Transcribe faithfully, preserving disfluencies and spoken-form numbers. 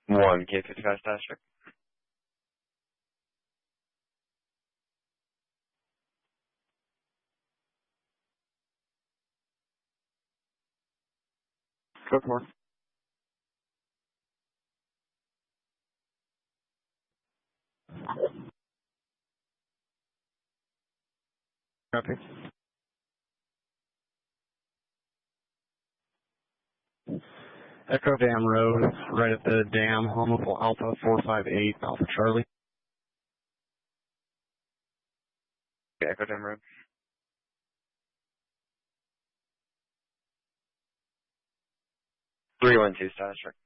one K fifty-five status check. Go for it. Copy. Echo Dam Road, right at the dam, Homophil Alpha four five eight, Alpha Charlie. Okay, Echo Dam Road. three one two status check.